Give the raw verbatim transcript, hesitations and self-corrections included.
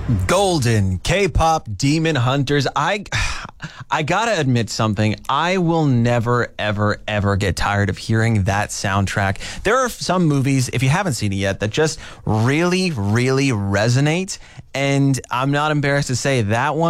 Golden K-pop Demon Hunters. I I gotta admit something. I will never, ever, ever get tired of hearing that soundtrack. There are some movies, if you haven't seen it yet, that just really, really resonate. And I'm not embarrassed to say that one